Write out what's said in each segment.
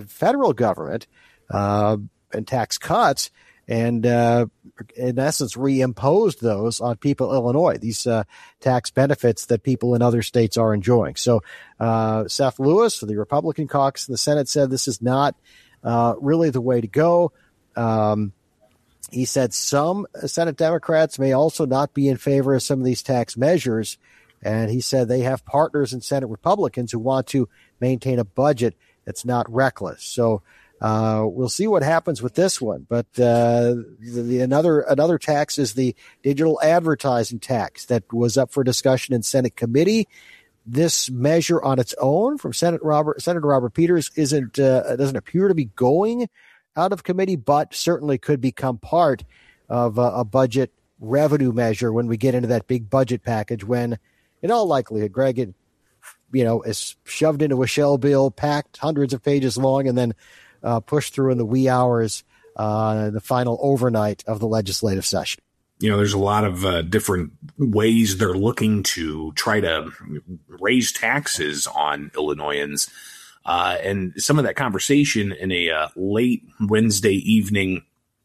federal government and tax cuts, and in essence reimposed those on people in Illinois, these tax benefits that people in other states are enjoying. So Seth Lewis, for the Republican caucus in the Senate, said this is not really the way to go. He said some Senate Democrats may also not be in favor of some of these tax measures. And he said they have partners in Senate Republicans who want to maintain a budget that's not reckless. So we'll see what happens with this one. But another tax is the digital advertising tax that was up for discussion in Senate committee. This measure on its own from Senator Robert Peters doesn't appear to be going out of committee, but certainly could become part of a budget revenue measure when we get into that big budget package, when in all likelihood, Greg, it, is shoved into a shell bill, packed hundreds of pages long, and then pushed through in the wee hours, the final overnight of the legislative session. There's a lot of different ways they're looking to try to raise taxes on Illinoisans. And some of that conversation in a late Wednesday evening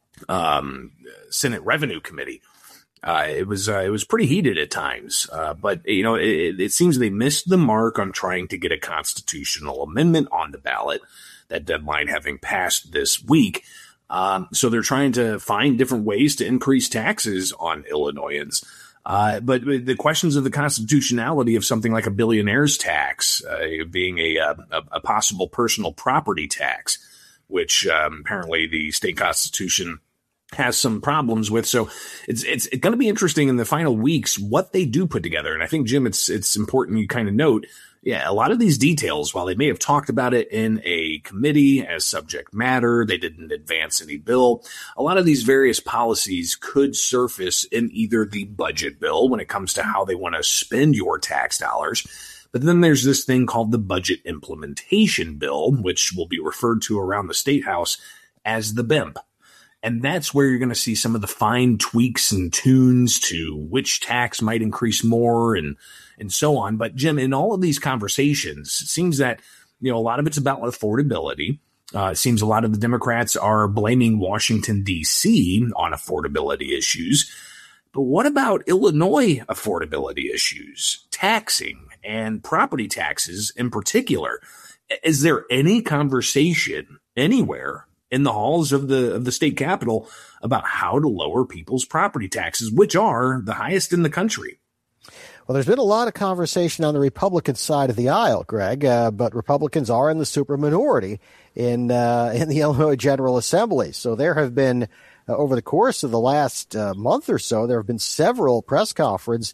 Senate Revenue Committee, it was pretty heated at times. But it seems they missed the mark on trying to get a constitutional amendment on the ballot. That deadline having passed this week. So they're trying to find different ways to increase taxes on Illinoisans. But the questions of the constitutionality of something like a billionaire's tax, being a possible personal property tax, which apparently the state constitution has some problems with. So it's going to be interesting in the final weeks what they do put together. And I think, Jim, it's important you kind of note, a lot of these details, while they may have talked about it in a committee as subject matter, they didn't advance any bill. A lot of these various policies could surface in either the budget bill when it comes to how they want to spend your tax dollars. But then there's this thing called the budget implementation bill, which will be referred to around the State House as the BIMP. And that's where you're going to see some of the fine tweaks and tunes to which tax might increase more and so on. But Jim, in all of these conversations, it seems that, a lot of it's about affordability. It seems a lot of the Democrats are blaming Washington, D.C. on affordability issues. But what about Illinois affordability issues, taxing and property taxes in particular? Is there any conversation anywhere in the halls of the state capitol about how to lower people's property taxes, which are the highest in the country? Well, there's been a lot of conversation on the Republican side of the aisle, Greg, but Republicans are in the super minority in the Illinois General Assembly. So there have been, over the course of the last month or so, there have been several press conferences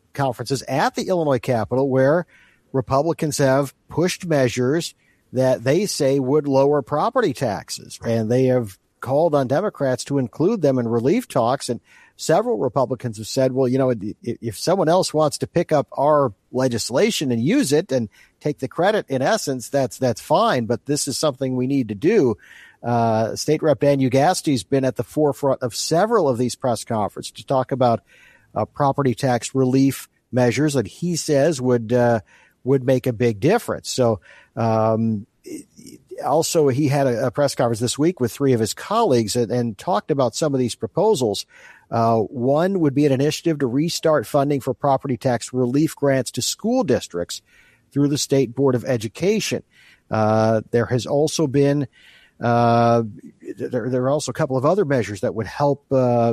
at the Illinois Capitol where Republicans have pushed measures that they say would lower property taxes, and they have called on Democrats to include them in relief talks. And several Republicans have said, well, if someone else wants to pick up our legislation and use it and take the credit, in essence, that's fine. But this is something we need to do. State Rep Dan Ugasty's been at the forefront of several of these press conferences to talk about property tax relief measures that he says would make a big difference. So, also, he had a press conference this week with three of his colleagues and talked about some of these proposals. One would be an initiative to restart funding for property tax relief grants to school districts through the State Board of Education. There has also been there are also a couple of other measures that would help.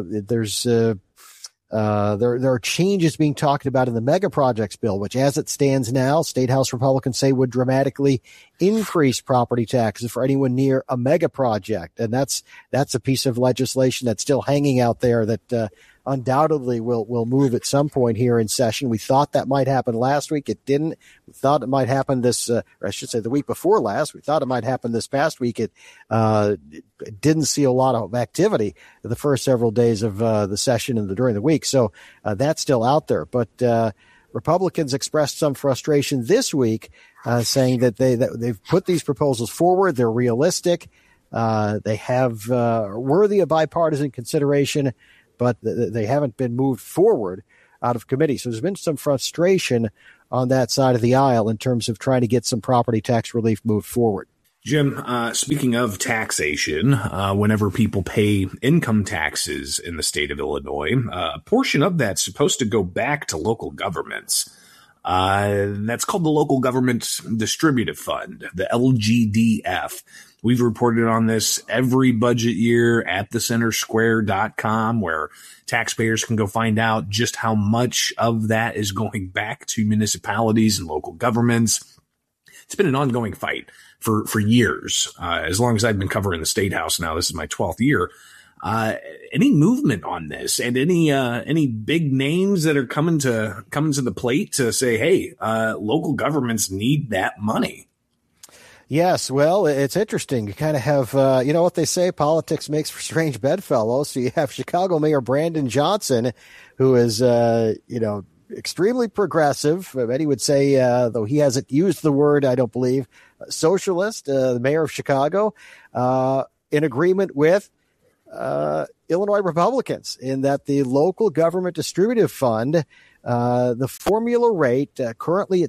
There are changes being talked about in the mega projects bill, which as it stands now, State House Republicans say would dramatically increase property taxes for anyone near a mega project. And that's a piece of legislation that's still hanging out there that undoubtedly will move at some point here in session. We thought that might happen last week. It didn't. We thought it might happen the week before last. We thought it might happen this past week. It didn't see a lot of activity the first several days of the session and during the week. So that's still out there. But Republicans expressed some frustration this week, saying that they've put these proposals forward. They're realistic. They have worthy of bipartisan consideration, but they haven't been moved forward out of committee. So there's been some frustration on that side of the aisle in terms of trying to get some property tax relief moved forward. Jim, speaking of taxation, whenever people pay income taxes in the state of Illinois, a portion of that's supposed to go back to local governments. That's called the Local Government Distributive Fund, the LGDF. We've reported on this every budget year at thecentersquare.com, where taxpayers can go find out just how much of that is going back to municipalities and local governments. It's been an ongoing fight for years. As long as I've been covering the State House now, this is my 12th year. Any movement on this, and any big names that are coming to the plate to say, hey, local governments need that money? Yes, well, it's interesting. You kind of have, you know what they say, politics makes for strange bedfellows. So you have Chicago Mayor Brandon Johnson, who is, extremely progressive. Many would say, though he hasn't used the word, I don't believe, socialist, the mayor of Chicago, in agreement with Illinois Republicans in that the Local Government Distributive Fund, the formula rate currently at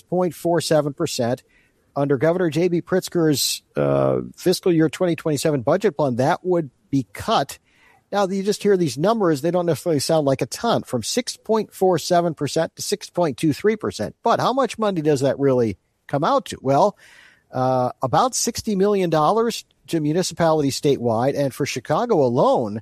6.47%. Under Governor J.B. Pritzker's fiscal year 2027 budget plan, that would be cut. Now, you just hear these numbers, they don't necessarily sound like a ton, from 6.47% to 6.23%. But how much money does that really come out to? Well, about $60 million to municipalities statewide, and for Chicago alone,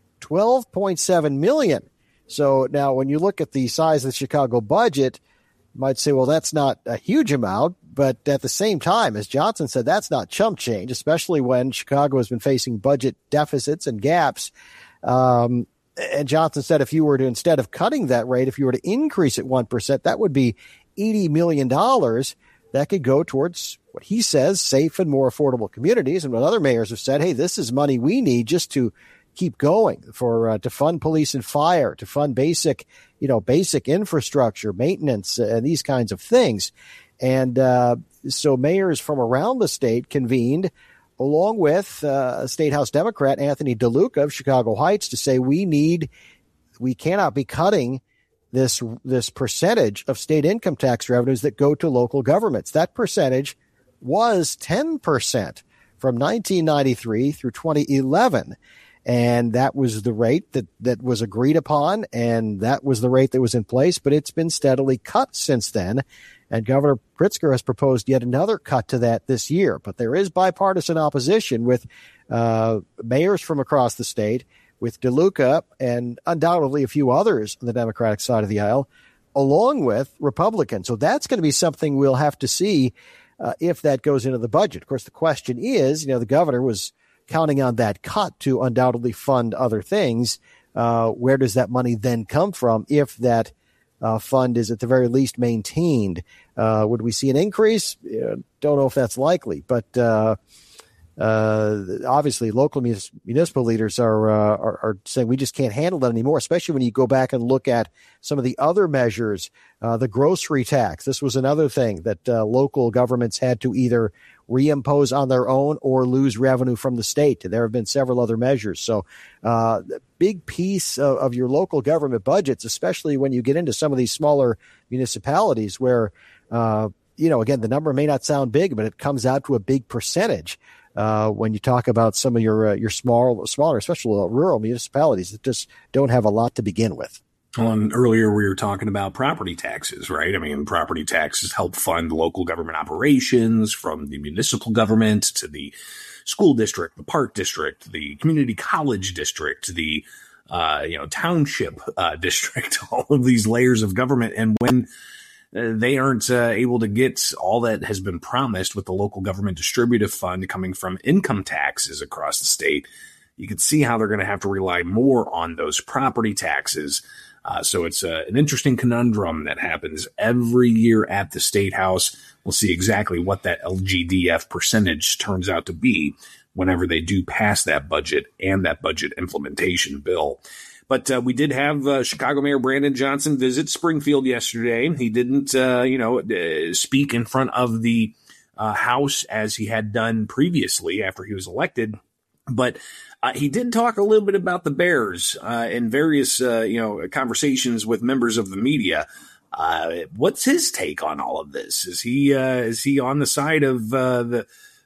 $12.7 million. So now when you look at the size of the Chicago budget, you might say, well, that's not a huge amount. But at the same time, as Johnson said, that's not chump change, especially when Chicago has been facing budget deficits and gaps. And Johnson said if you were to, instead of cutting that rate, if you were to increase it 1%, that would be $80 million that could go towards what he says, safe and more affordable communities. And what other mayors have said, hey, this is money we need just to keep going for to fund police and fire, to fund basic infrastructure, maintenance, and these kinds of things. And so mayors from around the state convened along with State House Democrat Anthony DeLuca of Chicago Heights to say we cannot be cutting this percentage of state income tax revenues that go to local governments. That percentage was 10% from 1993 through 2011. And that was the rate that was agreed upon, and that was the rate that was in place, but it's been steadily cut since then. And Governor Pritzker has proposed yet another cut to that this year. But there is bipartisan opposition with mayors from across the state, with DeLuca and undoubtedly a few others on the Democratic side of the aisle, along with Republicans. So that's going to be something we'll have to see if that goes into the budget. Of course, the question is, the governor was counting on that cut to undoubtedly fund other things. Where does that money then come from if that fund is at the very least maintained? Would we see an increase? Don't know if that's likely, but obviously local municipal leaders are saying we just can't handle that anymore, especially when you go back and look at some of the other measures. The grocery tax, this was another thing that local governments had to either reimpose on their own or lose revenue from the state. There have been several other measures. So big piece of your local government budgets, especially when you get into some of these smaller municipalities where, again, the number may not sound big, but it comes out to a big percentage. When you talk about some of your smaller, especially rural municipalities that just don't have a lot to begin with. Well, and earlier we were talking about property taxes, right? I mean, property taxes help fund local government operations, from the municipal government to the school district, the park district, the community college district, the township district, all of these layers of government. And when they aren't able to get all that has been promised with the Local Government Distributive Fund coming from income taxes across the state, you can see how they're going to have to rely more on those property taxes. So it's an interesting conundrum that happens every year at the State House. We'll see exactly what that LGDF percentage turns out to be whenever they do pass that budget and that budget implementation bill. But we did have Chicago Mayor Brandon Johnson visit Springfield yesterday. He didn't, speak in front of the House as he had done previously after he was elected. But he did talk a little bit about the Bears in various, conversations with members of the media. What's his take on all of this? Is he on the side of the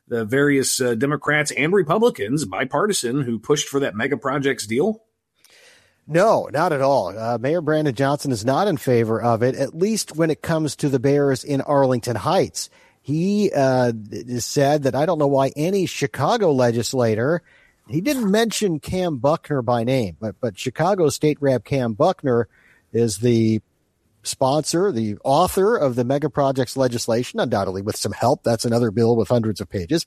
the various Democrats and Republicans, bipartisan, who pushed for that mega projects deal? No, not at all. Mayor Brandon Johnson is not in favor of it, at least when it comes to the Bears in Arlington Heights. He said that I don't know why any Chicago legislator, he didn't mention Cam Buckner by name, but Chicago State Rep Cam Buckner is the sponsor, the author of the mega projects legislation, undoubtedly with some help. That's another bill with hundreds of pages.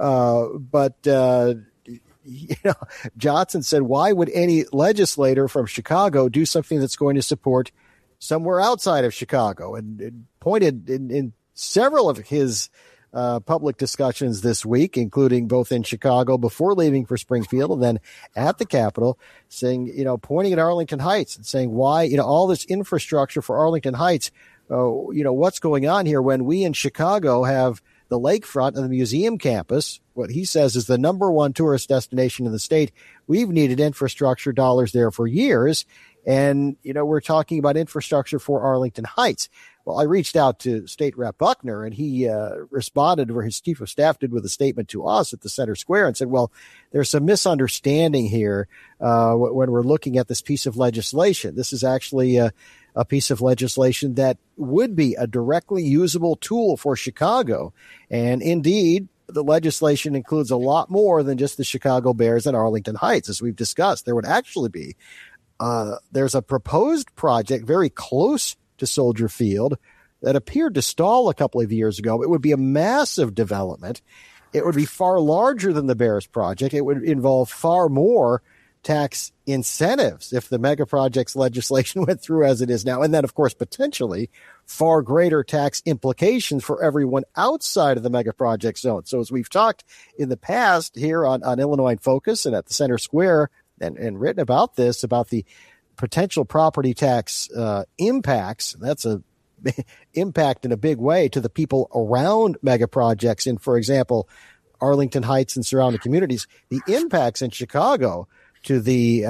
Johnson said, why would any legislator from Chicago do something that's going to support somewhere outside of Chicago? And pointed in several of his public discussions this week, including both in Chicago before leaving for Springfield and then at the Capitol, saying, pointing at Arlington Heights and saying why, all this infrastructure for Arlington Heights, what's going on here when we in Chicago have the lakefront and the museum campus, what he says is the number one tourist destination in the state. We've needed infrastructure dollars there for years. And, we're talking about infrastructure for Arlington Heights. Well, I reached out to State Rep Buckner, and he responded, or his chief of staff did, with a statement to us at the Center Square and said, well, there's some misunderstanding here when we're looking at this piece of legislation. This is actually a piece of legislation that would be a directly usable tool for Chicago. And indeed, the legislation includes a lot more than just the Chicago Bears and Arlington Heights. As we've discussed, there would actually be, there's a proposed project very close to Soldier Field that appeared to stall a couple of years ago. It would be a massive development. It would be far larger than the Bears project. It would involve far more tax incentives if the mega projects legislation went through as it is now. And then, of course, potentially far greater tax implications for everyone outside of the mega project zone. So as we've talked in the past here on Illinois in Focus and at the Center Square and written about this, about the potential property tax impacts, that's a impact in a big way to the people around mega projects in, for example, Arlington Heights and surrounding communities. The impacts in Chicago to the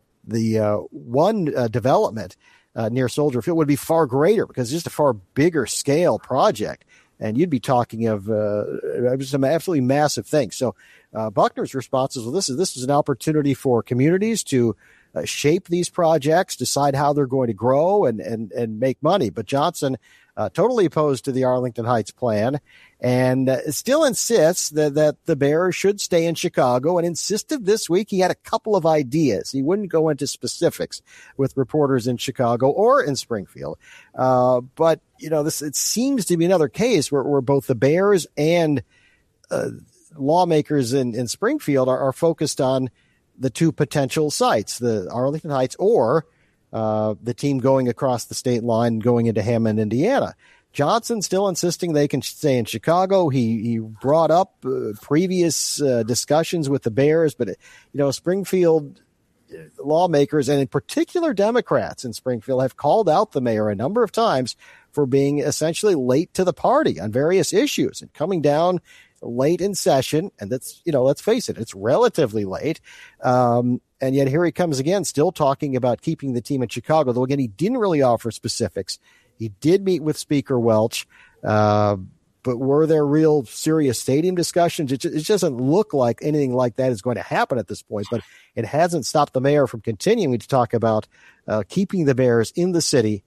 one development near Soldier Field would be far greater because it's just a far bigger scale project. And you'd be talking of just some absolutely massive things. So Buckner's response is, well, this is an opportunity for communities to shape these projects, decide how they're going to grow and make money. But Johnson totally opposed to the Arlington Heights plan and still insists that the Bears should stay in Chicago, and insisted this week he had a couple of ideas. He wouldn't go into specifics with reporters in Chicago or in Springfield. But, it seems to be another case where both the Bears and lawmakers in Springfield are focused on the two potential sites, the Arlington Heights or the team going across the state line, going into Hammond, Indiana. Johnson still insisting they can stay in Chicago. He brought up previous discussions with the Bears, but Springfield lawmakers and in particular Democrats in Springfield have called out the mayor a number of times for being essentially late to the party on various issues and coming down late in session. And that's, let's face it, it's relatively late. And yet here he comes again, still talking about keeping the team in Chicago, though again, he didn't really offer specifics. He did meet with Speaker Welch, but were there real serious stadium discussions? It just doesn't look like anything like that is going to happen at this point, but it hasn't stopped the mayor from continuing to talk about keeping the Bears in the city.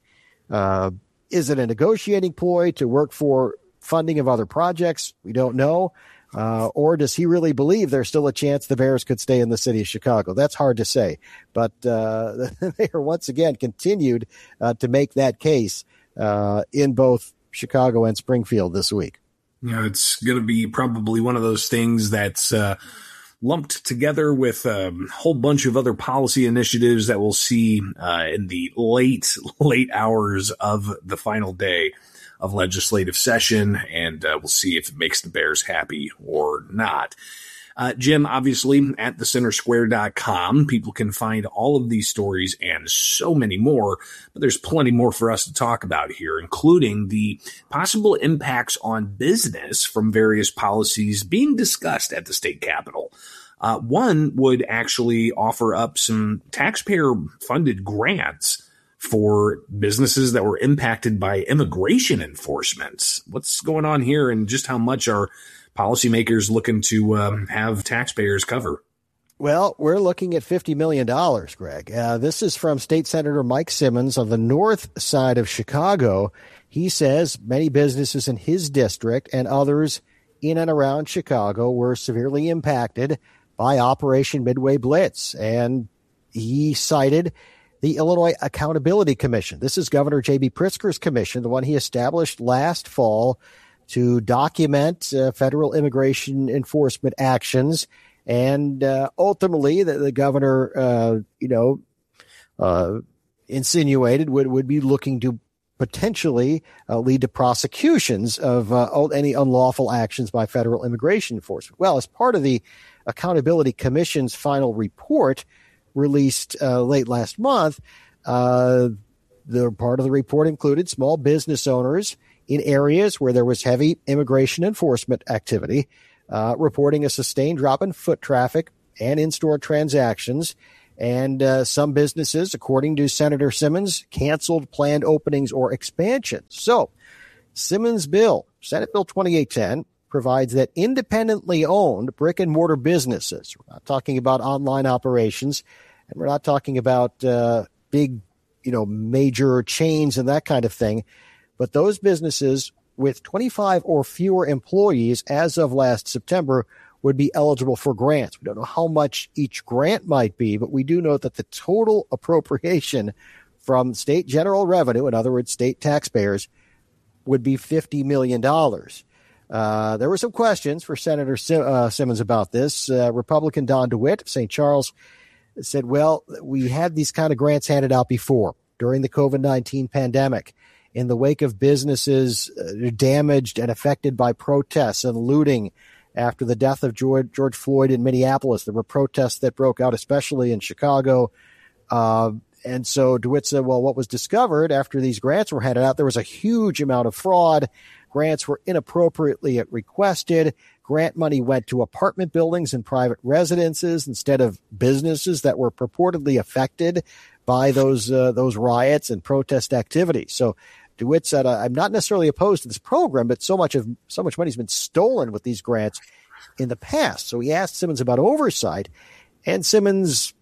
Is it a negotiating ploy to work for funding of other projects? We don't know. Or does he really believe there's still a chance the Bears could stay in the city of Chicago? That's hard to say. But the mayor once again continued to make that case in both Chicago and Springfield this week. It's going to be probably one of those things that's lumped together with a whole bunch of other policy initiatives that we'll see in the late hours of the final day of legislative session, and we'll see if it makes the Bears happy or not. Jim, obviously, at thecentersquare.com, people can find all of these stories and so many more, but there's plenty more for us to talk about here, including the possible impacts on business from various policies being discussed at the state capitol. One would actually offer up some taxpayer-funded grants for businesses that were impacted by immigration enforcement. What's going on here, and just how much are policymakers looking to have taxpayers cover? Well, we're looking at $50 million, Greg. This is from State Senator Mike Simmons on the north side of Chicago. He says many businesses in his district and others in and around Chicago were severely impacted by Operation Midway Blitz. And he cited the Illinois Accountability Commission. This is Governor J.B. Pritzker's commission, the one he established last fall to document federal immigration enforcement actions. And ultimately, the governor, insinuated would be looking to potentially lead to prosecutions of any unlawful actions by federal immigration enforcement. Well, as part of the Accountability Commission's final report released late last month, the part of the report included small business owners in areas where there was heavy immigration enforcement activity, reporting a sustained drop in foot traffic and in-store transactions. And some businesses, according to Senator Simmons, canceled planned openings or expansions. So Simmons' bill, Senate Bill 2810, provides that independently owned brick and mortar businesses, we're not talking about online operations, and we're not talking about big, major chains and that kind of thing, but those businesses with 25 or fewer employees as of last September would be eligible for grants. We don't know how much each grant might be, but we do know that the total appropriation from state general revenue, in other words, state taxpayers, would be $50 million. There were some questions for Senator Simmons about this. Republican Don DeWitt of St. Charles said, well, we had these kind of grants handed out before during the COVID-19 pandemic in the wake of businesses damaged and affected by protests and looting after the death of George Floyd in Minneapolis. There were protests that broke out, especially in Chicago. And so DeWitt said, well, what was discovered after these grants were handed out, there was a huge amount of fraud. Grants were inappropriately requested. Grant money went to apartment buildings and private residences instead of businesses that were purportedly affected by those riots and protest activity. So DeWitt said, I'm not necessarily opposed to this program, but so much money has been stolen with these grants in the past. So he asked Simmons about oversight, and Simmons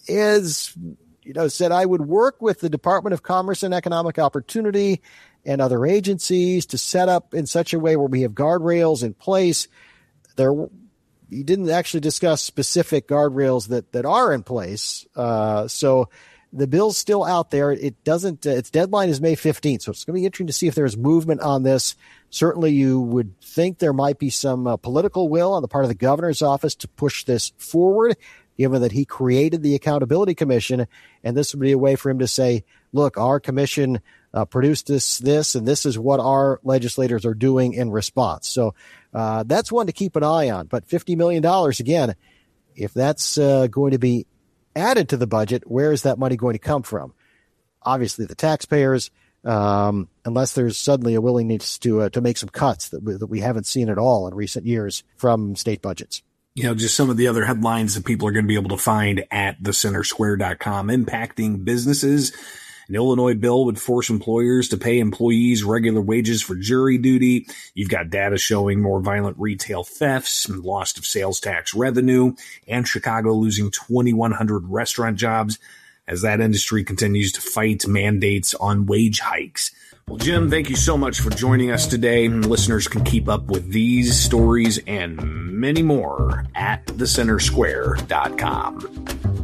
said, I would work with the Department of Commerce and Economic Opportunity and other agencies to set up in such a way where we have guardrails in place. He didn't actually discuss specific guardrails that are in place. So the bill's still out there. It doesn't. Its deadline is May 15th, so it's going to be interesting to see if there's movement on this. Certainly, you would think there might be some political will on the part of the governor's office to push this forward, given that he created the Accountability Commission, and this would be a way for him to say, look, our commission produced this, and this is what our legislators are doing in response. So that's one to keep an eye on. But $50 million, again, if that's going to be added to the budget, where is that money going to come from? Obviously, the taxpayers, unless there's suddenly a willingness to make some cuts that we haven't seen at all in recent years from state budgets. Just some of the other headlines that people are going to be able to find at thecentersquare.com. Impacting businesses. An Illinois bill would force employers to pay employees regular wages for jury duty. You've got data showing more violent retail thefts, loss of sales tax revenue, and Chicago losing 2,100 restaurant jobs as that industry continues to fight mandates on wage hikes. Well, Jim, thank you so much for joining us today. Listeners can keep up with these stories and many more at thecentersquare.com.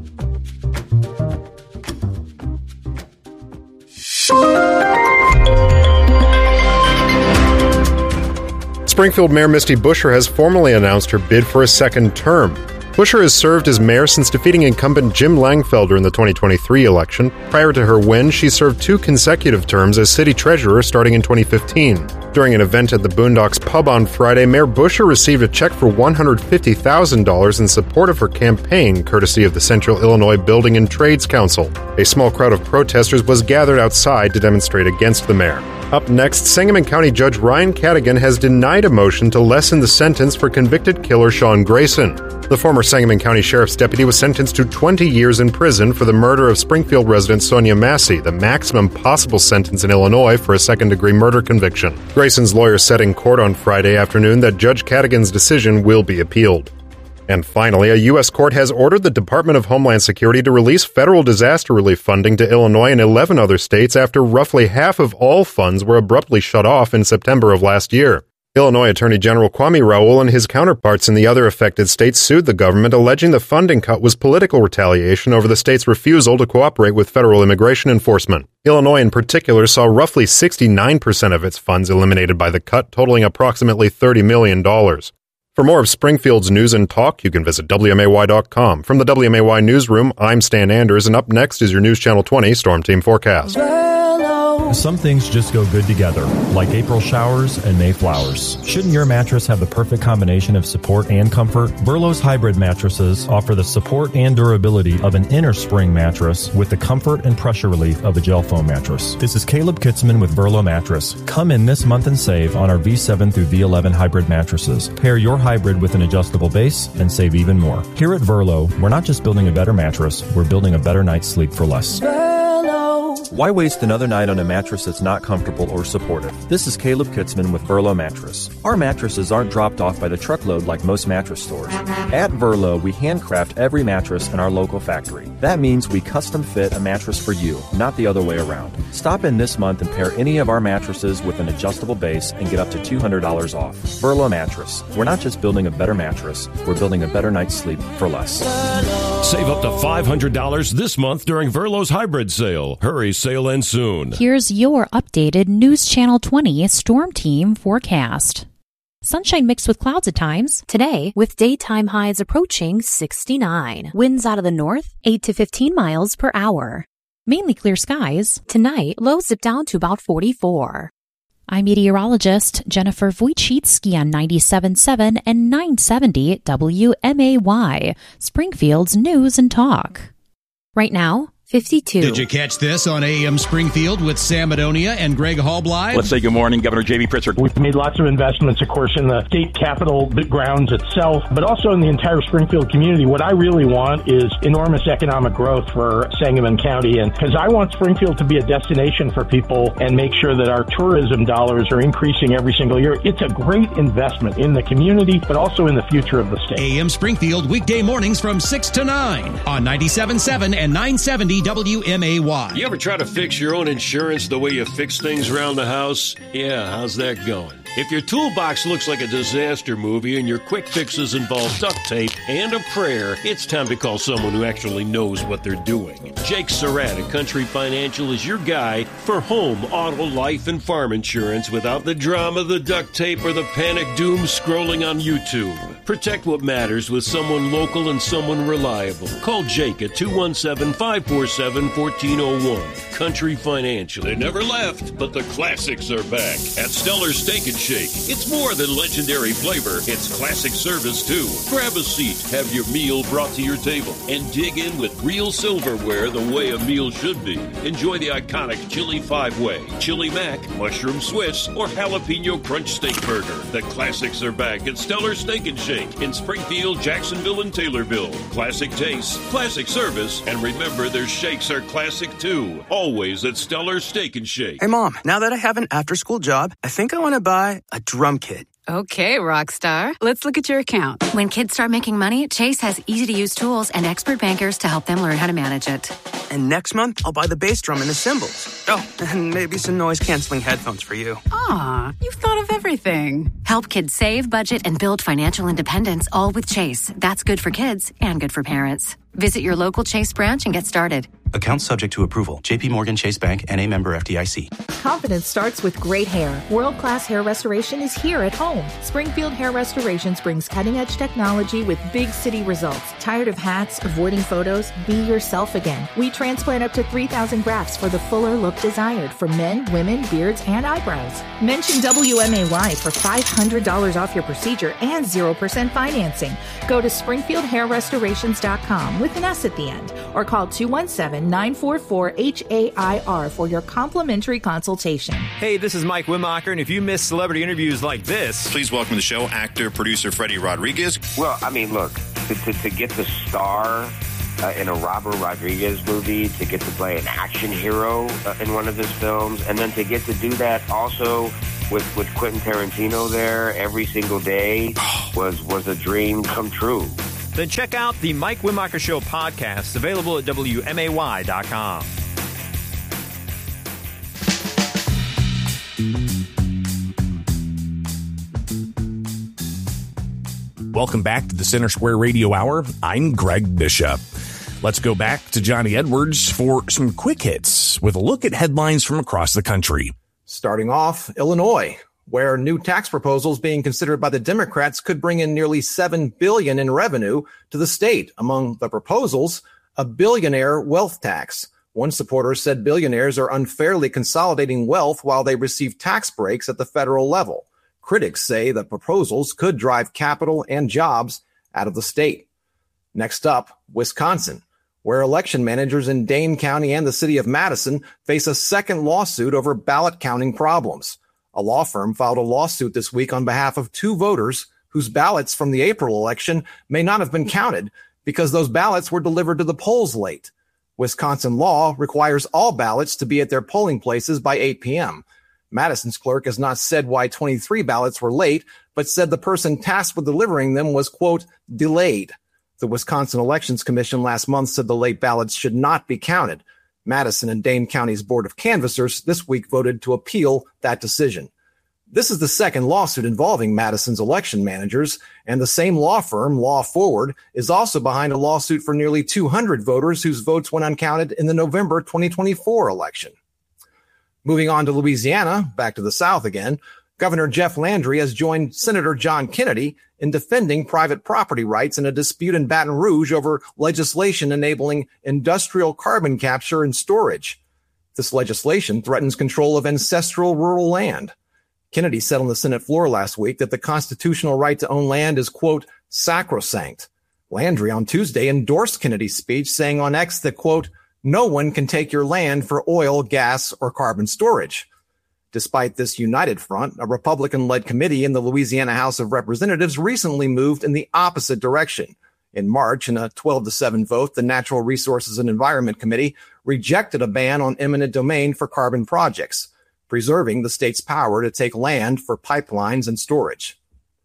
Springfield Mayor Misty Buscher has formally announced her bid for a second term. Buscher has served as mayor since defeating incumbent Jim Langfelder in the 2023 election. Prior to her win, she served 2 consecutive terms as city treasurer starting in 2015. During an event at the Boondocks Pub on Friday, Mayor Buscher received a check for $150,000 in support of her campaign, courtesy of the Central Illinois Building and Trades Council. A small crowd of protesters was gathered outside to demonstrate against the mayor. Up next, Sangamon County Judge Ryan Cadigan has denied a motion to lessen the sentence for convicted killer Sean Grayson. The former Sangamon County Sheriff's deputy was sentenced to 20 years in prison for the murder of Springfield resident Sonia Massey, the maximum possible sentence in Illinois for a second-degree murder conviction. Grayson's lawyer said in court on Friday afternoon that Judge Cadigan's decision will be appealed. And finally, a U.S. court has ordered the Department of Homeland Security to release federal disaster relief funding to Illinois and 11 other states after roughly half of all funds were abruptly shut off in September of last year. Illinois Attorney General Kwame Raoul and his counterparts in the other affected states sued the government, alleging the funding cut was political retaliation over the state's refusal to cooperate with federal immigration enforcement. Illinois in particular saw roughly 69% of its funds eliminated by the cut, totaling approximately $30 million. For more of Springfield's news and talk, you can visit WMAY.com. From the WMAY newsroom, I'm Stan Anders, and up next is your News Channel 20 Storm Team Forecast. Some things just go good together, like April showers and May flowers. Shouldn't your mattress have the perfect combination of support and comfort? Verlo's hybrid mattresses offer the support and durability of an inner spring mattress with the comfort and pressure relief of a gel foam mattress. This is Caleb Kitzman with Verlo Mattress. Come in this month and save on our V7 through V11 hybrid mattresses. Pair your hybrid with an adjustable base and save even more. Here at Verlo, we're not just building a better mattress, we're building a better night's sleep for less. Why waste another night on a mattress that's not comfortable or supportive? This is Caleb Kitzman with Verlo Mattress. Our mattresses aren't dropped off by the truckload like most mattress stores. At Verlo, we handcraft every mattress in our local factory. That means we custom fit a mattress for you, not the other way around. Stop in this month and pair any of our mattresses with an adjustable base and get up to $200 off. Verlo Mattress. We're not just building a better mattress, we're building a better night's sleep for less. Save up to $500 this month during Verlo's hybrid sale. Hurry, sale ends soon. Here's your updated News Channel 20 Storm Team forecast. Sunshine mixed with clouds at times. Today, with daytime highs approaching 69. Winds out of the north, 8 to 15 miles per hour. Mainly clear skies. Tonight, lows zip down to about 44. I'm meteorologist Jennifer Wojcicki on 97.7 and 970 WMAY, Springfield's News and Talk. Right now, 52. Did you catch this on AM Springfield with Sam Madonia and Greg Hallbly? Let's say good morning, Governor J.B. Pritzker. We've made lots of investments, of course, in the state capitol grounds itself, but also in the entire Springfield community. What I really want is enormous economic growth for Sangamon County, and because I want Springfield to be a destination for people and make sure that our tourism dollars are increasing every single year. It's a great investment in the community, but also in the future of the state. AM Springfield, weekday mornings from 6 to 9 on 97.7 and 970 WMAY. You ever try to fix your own insurance the way you fix things around the house? Yeah, how's that going? If your toolbox looks like a disaster movie and your quick fixes involve duct tape and a prayer, it's time to call someone who actually knows what they're doing. Jake Surratt at Country Financial is your guy for home, auto, life, and farm insurance without the drama, the duct tape, or the panic doom scrolling on YouTube. Protect what matters with someone local and someone reliable. Call Jake at 217-547-1401. Country Financial. They never left, but the classics are back at Stellar Steak and Shake. It's more than legendary flavor. It's classic service, too. Grab a seat, have your meal brought to your table, and dig in with real silverware the way a meal should be. Enjoy the iconic Chili 5-Way, Chili Mac, Mushroom Swiss, or Jalapeno Crunch Steak Burger. The classics are back at Stellar Steak and Shake in Springfield, Jacksonville, and Taylorville. Classic taste, classic service, and remember their shakes are classic, too. Always at Stellar Steak and Shake. Hey, Mom, now that I have an after-school job, I think I want to buy a drum kit. Okay, Rockstar. Let's look at your account. When kids start making money, Chase has easy-to-use tools and expert bankers to help them learn how to manage it. And next month, I'll buy the bass drum and the cymbals. Oh, and maybe some noise-canceling headphones for you. Aw, you've thought of everything. Help kids save, budget, and build financial independence, all with Chase. That's good for kids and good for parents. Visit your local Chase branch and get started. Account subject to approval. J.P. Morgan Chase Bank, N.A. member FDIC. Confidence starts with great hair. World-class hair restoration is here at home. Springfield Hair Restorations brings cutting-edge technology with big city results. Tired of hats, avoiding photos? Be yourself again. We transplant up to 3,000 grafts for the fuller look desired for men, women, beards, and eyebrows. Mention WMAY for $500 off your procedure and 0% financing. Go to SpringfieldHairRestorations.com with an S at the end, or call 217-944-HAIR for your complimentary consultation. Hey, this is Mike Wimacher, and if you miss celebrity interviews like this, please welcome to the show actor, producer Freddie Rodriguez. Well, I mean, look, to get the star in a Robert Rodriguez movie, to get to play an action hero in one of his films, and then to get to do that also with Quentin Tarantino there every single day was a dream come true. Then check out the Mike Wimacher Show podcast, available at WMAY.com. Welcome back to the Center Square Radio Hour. I'm Greg Bishop. Let's go back to Johnny Edwards for some quick hits with a look at headlines from across the country. Starting off, Illinois, where new tax proposals being considered by the Democrats could bring in nearly $7 billion in revenue to the state. Among the proposals, a billionaire wealth tax. One supporter said billionaires are unfairly consolidating wealth while they receive tax breaks at the federal level. Critics say the proposals could drive capital and jobs out of the state. Next up, Wisconsin, where election managers in Dane County and the city of Madison face a second lawsuit over ballot counting problems. A law firm filed a lawsuit this week on behalf of two voters whose ballots from the April election may not have been counted because those ballots were delivered to the polls late. Wisconsin law requires all ballots to be at their polling places by 8 p.m. Madison's clerk has not said why 23 ballots were late, but said the person tasked with delivering them was, quote, delayed. The Wisconsin Elections Commission last month said the late ballots should not be counted. Madison and Dane County's Board of Canvassers this week voted to appeal that decision. This is the second lawsuit involving Madison's election managers, and the same law firm, Law Forward, is also behind a lawsuit for nearly 200 voters whose votes went uncounted in the November 2024 election. Moving on to Louisiana, back to the South again, Governor Jeff Landry has joined Senator John Kennedy in defending private property rights in a dispute in Baton Rouge over legislation enabling industrial carbon capture and storage. This legislation threatens control of ancestral rural land. Kennedy said on the Senate floor last week that the constitutional right to own land is, quote, sacrosanct. Landry on Tuesday endorsed Kennedy's speech, saying on X that, quote, no one can take your land for oil, gas, or carbon storage. Despite this united front, a Republican-led committee in the Louisiana House of Representatives recently moved in the opposite direction. In March, in a 12-7 vote, the Natural Resources and Environment Committee rejected a ban on eminent domain for carbon projects, preserving the state's power to take land for pipelines and storage.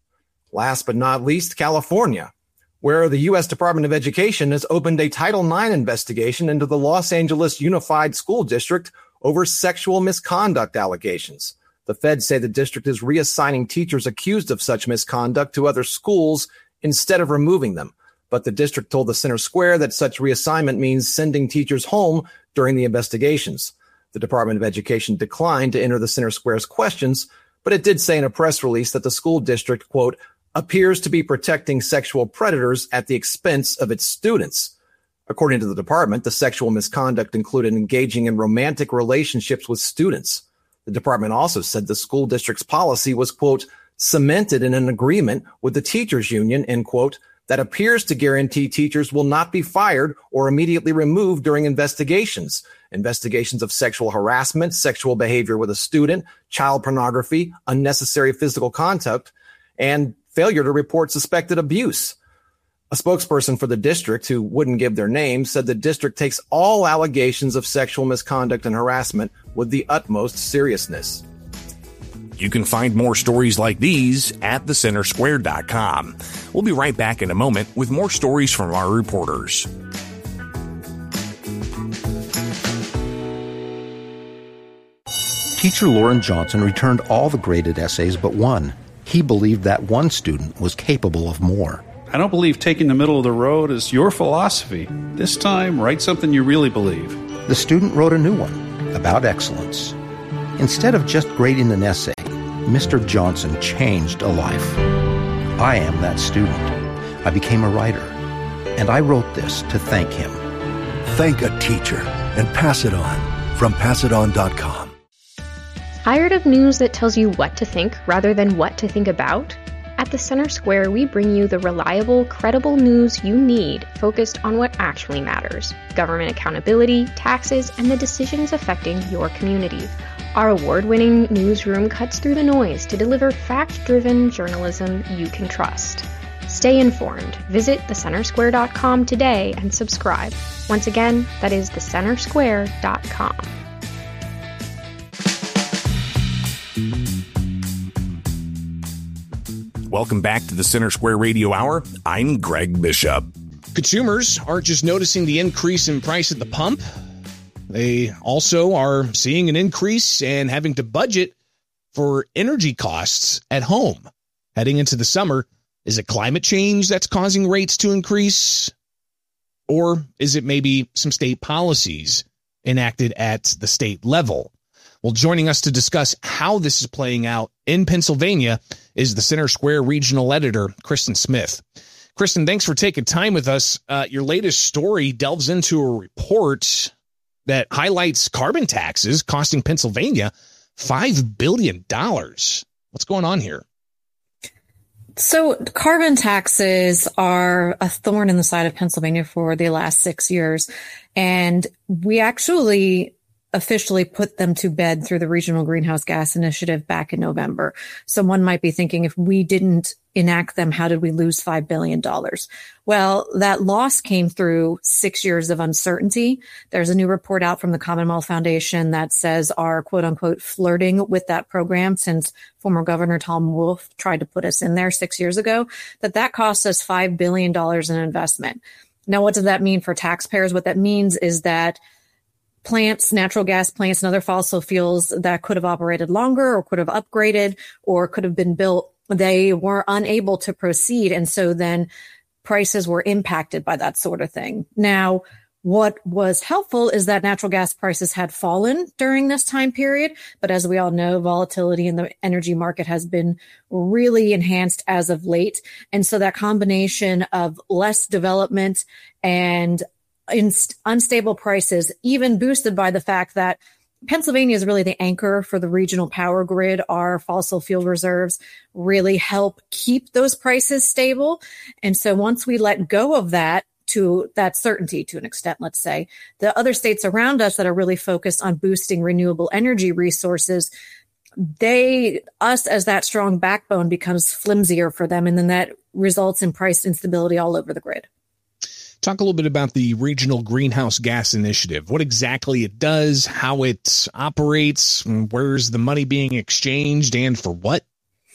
Last but not least, California, where the U.S. Department of Education has opened a Title IX investigation into the Los Angeles Unified School District over sexual misconduct allegations. The feds say the district is reassigning teachers accused of such misconduct to other schools instead of removing them. But the district told the Center Square that such reassignment means sending teachers home during the investigations. The Department of Education declined to enter the Center Square's questions, but it did say in a press release that the school district, quote, appears to be protecting sexual predators at the expense of its students. According to the department, the sexual misconduct included engaging in romantic relationships with students. The department also said the school district's policy was, quote, cemented in an agreement with the teachers union, end quote, that appears to guarantee teachers will not be fired or immediately removed during investigations of sexual harassment, sexual behavior with a student, child pornography, unnecessary physical contact, and failure to report suspected abuse. A spokesperson for the district, who wouldn't give their name, said the district takes all allegations of sexual misconduct and harassment with the utmost seriousness. You can find more stories like these at thecentersquare.com. We'll be right back in a moment with more stories from our reporters. Teacher Lauren Johnson returned all the graded essays but one. He believed that one student was capable of more. I don't believe taking the middle of the road is your philosophy. This time, write something you really believe. The student wrote a new one about excellence. Instead of just grading an essay, Mr. Johnson changed a life. I am that student. I became a writer, and I wrote this to thank him. Thank a teacher and pass it on from passiton.com. Tired of news that tells you what to think rather than what to think about? At the Center Square, we bring you the reliable, credible news you need focused on what actually matters: government accountability, taxes, and the decisions affecting your community. Our award-winning newsroom cuts through the noise to deliver fact-driven journalism you can trust. Stay informed. Visit thecentersquare.com today and subscribe. Once again, that is thecentersquare.com. Welcome back to the Center Square Radio Hour. I'm Greg Bishop. Consumers aren't just noticing the increase in price at the pump. They also are seeing an increase and having to budget for energy costs at home. Heading into the summer, is it climate change that's causing rates to increase? Or is it maybe some state policies enacted at the state level? Well, joining us to discuss how this is playing out in Pennsylvania is the Center Square regional editor, Kristen Smith. Kristen, thanks for taking time with us. Your latest story delves into a report that highlights carbon taxes costing Pennsylvania $5 billion. What's going on here? So carbon taxes are a thorn in the side of Pennsylvania for the last 6 years. And we actually officially put them to bed through the Regional Greenhouse Gas Initiative back in November. Someone might be thinking, if we didn't enact them, how did we lose $5 billion? Well, that loss came through 6 years of uncertainty. There's a new report out from the Commonwealth Foundation that says our quote unquote flirting with that program, since former Governor Tom Wolf tried to put us in there 6 years ago, that cost us $5 billion in investment. Now, what does that mean for taxpayers? What that means is that plants, natural gas plants, and other fossil fuels that could have operated longer or could have upgraded or could have been built, they were unable to proceed. And so then prices were impacted by that sort of thing. Now, what was helpful is that natural gas prices had fallen during this time period. But as we all know, volatility in the energy market has been really enhanced as of late. And so that combination of less development and unstable prices, even boosted by the fact that Pennsylvania is really the anchor for the regional power grid. Our fossil fuel reserves really help keep those prices stable. And so once we let go of that, to that certainty to an extent, let's say, the other states around us that are really focused on boosting renewable energy resources, us as that strong backbone becomes flimsier for them. And then that results in price instability all over the grid. Talk a little bit about the Regional Greenhouse Gas Initiative, what exactly it does, how it operates, where's the money being exchanged, and for what?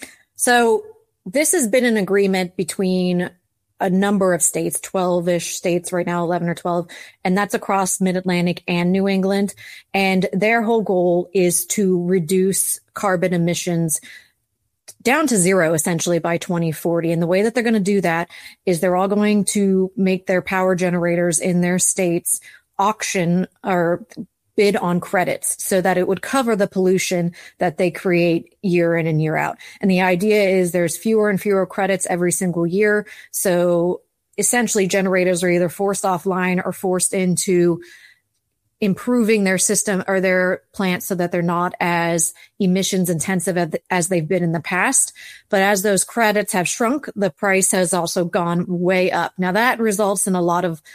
So this has been an agreement between a number of states, 12-ish states right now, 11 or 12, and that's across Mid-Atlantic and New England. And their whole goal is to reduce carbon emissions down to zero, essentially, by 2040. And the way that they're going to do that is they're all going to make their power generators in their states auction or bid on credits so that it would cover the pollution that they create year in and year out. And the idea is there's fewer and fewer credits every single year. So essentially generators are either forced offline or forced into improving their system or their plants so that they're not as emissions intensive as they've been in the past. But as those credits have shrunk, the price has also gone way up. Now that results in a lot of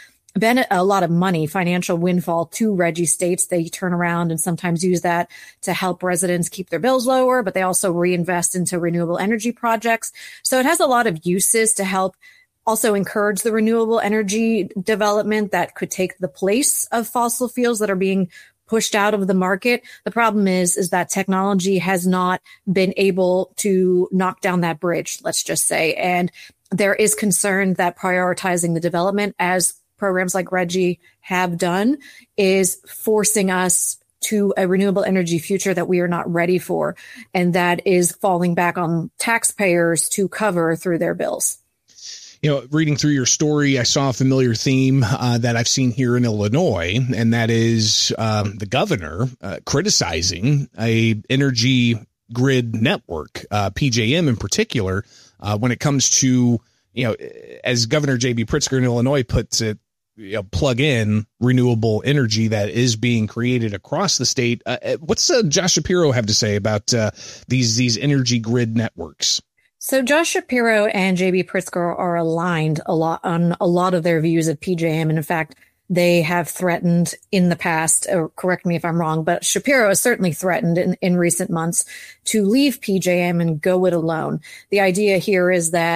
money, financial windfall to RGGI states. They turn around and sometimes use that to help residents keep their bills lower, but they also reinvest into renewable energy projects. So it has a lot of uses to help also encourage the renewable energy development that could take the place of fossil fuels that are being pushed out of the market. The problem is that technology has not been able to knock down that bridge, let's just say. And there is concern that prioritizing the development, as programs like RGGI have done, is forcing us to a renewable energy future that we are not ready for. And that is falling back on taxpayers to cover through their bills. You know, reading through your story, I saw a familiar theme that I've seen here in Illinois, and that is the governor criticizing a energy grid network, PJM in particular, when it comes to, you know, as Governor J.B. Pritzker in Illinois puts it, plug in renewable energy that is being created across the state. What's Josh Shapiro have to say about these energy grid networks? So Josh Shapiro and J.B. Pritzker are aligned a lot on a lot of their views of PJM. And in fact, they have threatened in the past, or correct me if I'm wrong, but Shapiro has certainly threatened in recent months to leave PJM and go it alone. The idea here is that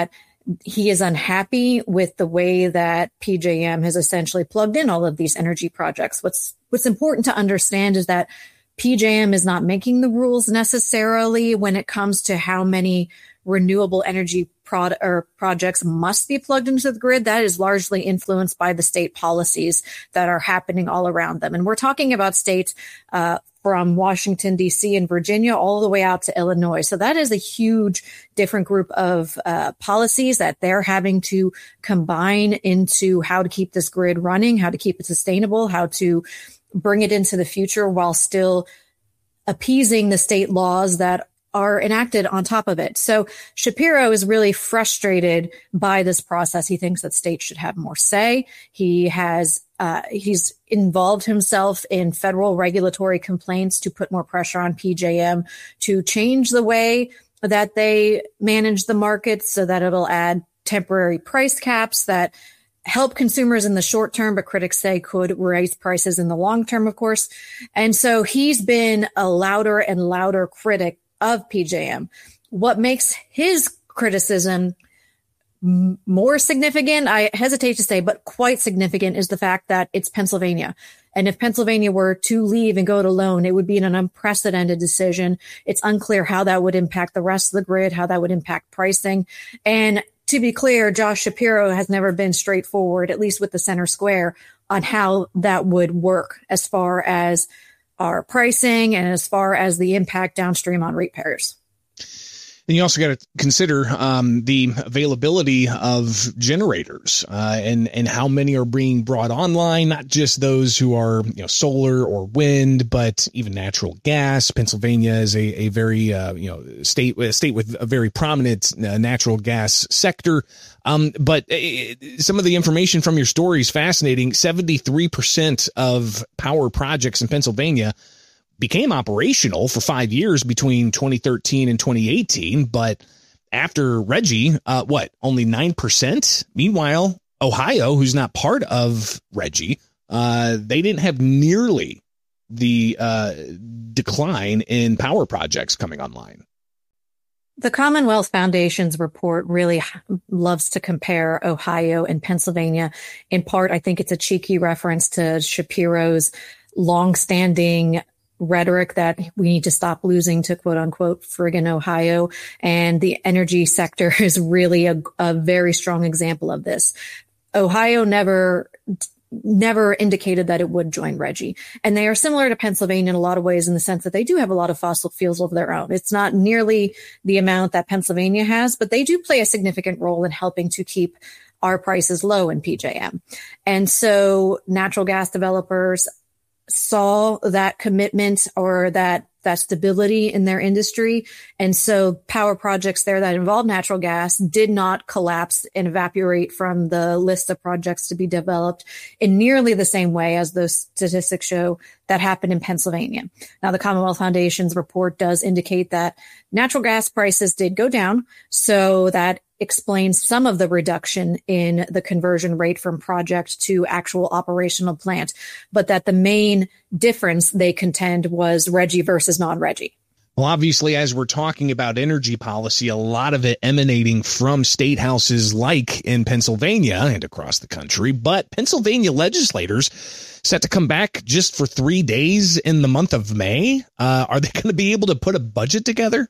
he is unhappy with the way that PJM has essentially plugged in all of these energy projects. What's important to understand is that PJM is not making the rules necessarily when it comes to how many renewable energy projects must be plugged into the grid. That is largely influenced by the state policies that are happening all around them. And we're talking about states from Washington, D.C. and Virginia all the way out to Illinois. So that is a huge different group of policies that they're having to combine into how to keep this grid running, how to keep it sustainable, how to bring it into the future while still appeasing the state laws that are enacted on top of it. So Shapiro is really frustrated by this process. He thinks that states should have more say. He's involved himself in federal regulatory complaints to put more pressure on PJM to change the way that they manage the markets so that it'll add temporary price caps that help consumers in the short term, but critics say could raise prices in the long term, of course. And so he's been a louder and louder critic of PJM. What makes his criticism more significant, I hesitate to say, but quite significant, is the fact that it's Pennsylvania. And if Pennsylvania were to leave and go it alone, it would be an unprecedented decision. It's unclear how that would impact the rest of the grid, how that would impact pricing. And to be clear, Josh Shapiro has never been straightforward, at least with the center square, on how that would work as far as our pricing and as far as the impact downstream on ratepayers. And you also got to consider the availability of generators and how many are being brought online, not just those who are solar or wind, but even natural gas. Pennsylvania is a very state with a very prominent natural gas sector. But some of the information from your story is fascinating. 73% of power projects in Pennsylvania became operational for 5 years between 2013 and 2018. But after Reggie, only 9%? Meanwhile, Ohio, who's not part of Reggie, they didn't have nearly the decline in power projects coming online. The Commonwealth Foundation's report really loves to compare Ohio and Pennsylvania. In part, I think it's a cheeky reference to Shapiro's longstanding rhetoric that we need to stop losing to quote unquote friggin' Ohio. And the energy sector is really a very strong example of this. Ohio never indicated that it would join Reggie. And they are similar to Pennsylvania in a lot of ways in the sense that they do have a lot of fossil fuels of their own. It's not nearly the amount that Pennsylvania has, but they do play a significant role in helping to keep our prices low in PJM. And so natural gas developers saw that commitment or that stability in their industry. And so power projects there that involve natural gas did not collapse and evaporate from the list of projects to be developed in nearly the same way as those statistics show that happened in Pennsylvania. Now, the Commonwealth Foundation's report does indicate that natural gas prices did go down, so that explains some of the reduction in the conversion rate from project to actual operational plant, but that the main difference they contend was Reggie versus non-Reggie. Well, obviously, as we're talking about energy policy, a lot of it emanating from state houses like in Pennsylvania and across the country. But Pennsylvania legislators set to come back just for 3 days in the month of May. Are they going to be able to put a budget together?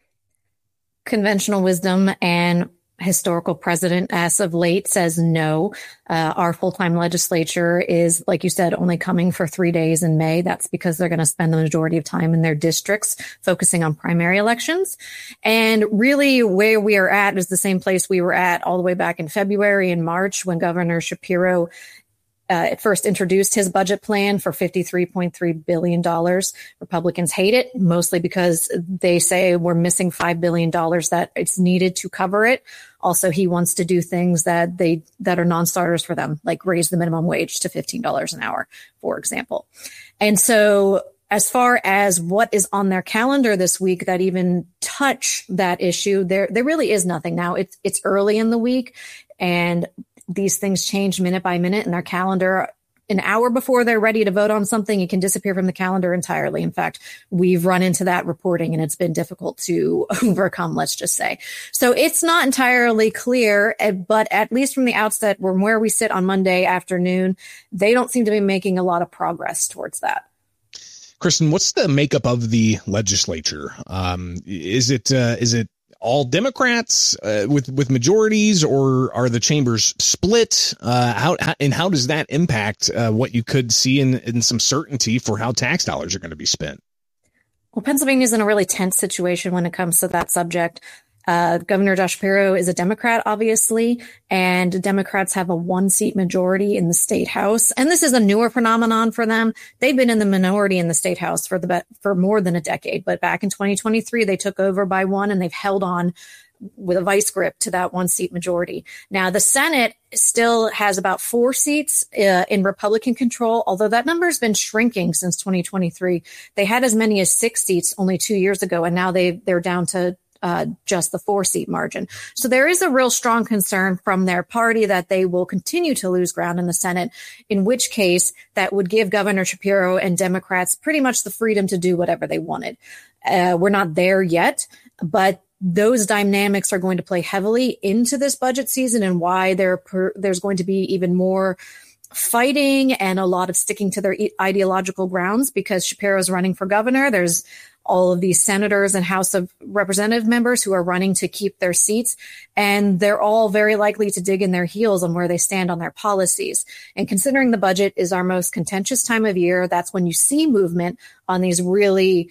Conventional wisdom and historical precedent as of late says no. Our full-time legislature is, like you said, only coming for 3 days in May. That's because they're going to spend the majority of time in their districts focusing on primary elections. And really where we are at is the same place we were at all the way back in February and March when Governor Shapiro at first introduced his budget plan for $53.3 billion. Republicans hate it, mostly because they say we're missing $5 billion that it's needed to cover it. Also, he wants to do things that are non-starters for them, like raise the minimum wage to $15 an hour, for example. And so as far as what is on their calendar this week that even touch that issue, there really is nothing. Now it's early in the week and these things change minute by minute, and our calendar an hour before they're ready to vote on something, it can disappear from the calendar entirely. In fact, we've run into that reporting and it's been difficult to overcome, let's just say. So it's not entirely clear, but at least from the outset, from where we sit on Monday afternoon, they don't seem to be making a lot of progress towards that. Kristen, what's the makeup of the legislature? Is it all Democrats with majorities, or are the chambers split? How does that impact what you could see in some certainty for how tax dollars are going to be spent? Well, Pennsylvania's in a really tense situation when it comes to that subject. Governor Josh Shapiro is a Democrat, obviously, and Democrats have a 1-seat majority in the state house. And this is a newer phenomenon for them. They've been in the minority in the state house for more than a decade. But back in 2023, they took over by 1 and they've held on with a vice grip to that 1-seat majority. Now, the Senate still has about 4 seats in Republican control, although that number has been shrinking since 2023. They had as many as 6 seats only 2 years ago, and now they're down to just the 4-seat margin. So there is a real strong concern from their party that they will continue to lose ground in the Senate, in which case that would give Governor Shapiro and Democrats pretty much the freedom to do whatever they wanted. We're not there yet, but those dynamics are going to play heavily into this budget season and why there's going to be even more fighting and a lot of sticking to their ideological grounds, because Shapiro's running for governor. There's all of these senators and House of Representative members who are running to keep their seats, and they're all very likely to dig in their heels on where they stand on their policies. And considering the budget is our most contentious time of year, that's when you see movement on these really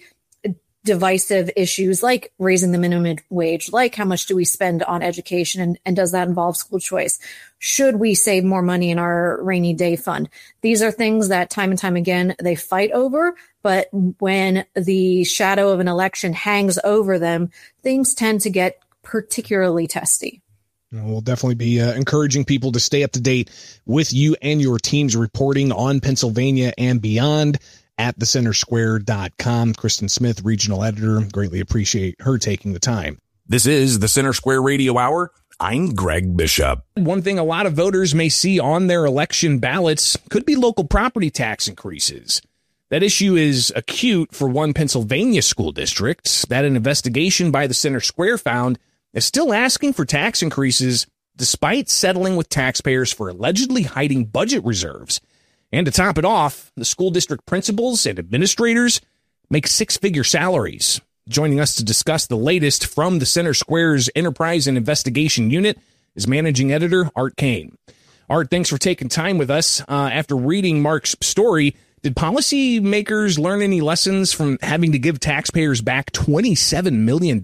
divisive issues like raising the minimum wage, like how much do we spend on education, and does that involve school choice? Should we save more money in our rainy day fund? These are things that time and time again they fight over, but when the shadow of an election hangs over them, things tend to get particularly testy. We'll definitely be encouraging people to stay up to date with you and your team's reporting on Pennsylvania and beyond at thecentersquare.com. Kristen Smith, regional editor. Greatly appreciate her taking the time. This is the Center Square Radio Hour. I'm Greg Bishop. One thing a lot of voters may see on their election ballots could be local property tax increases. That issue is acute for one Pennsylvania school district that an investigation by the Center Square found is still asking for tax increases despite settling with taxpayers for allegedly hiding budget reserves. And to top it off, the school district principals and administrators make 6-figure salaries. Joining us to discuss the latest from the Center Square's Enterprise and Investigation Unit is managing editor Art Kane. Art, thanks for taking time with us. After reading Mark's story, did policymakers learn any lessons from having to give taxpayers back $27 million?